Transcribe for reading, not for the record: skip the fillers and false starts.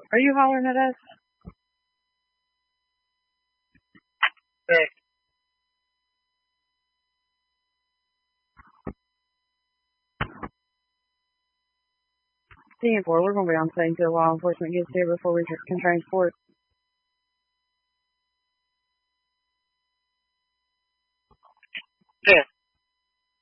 Are you hollering at us? Hey. 10-4, we're going to be on site until law enforcement gets here before we can transport.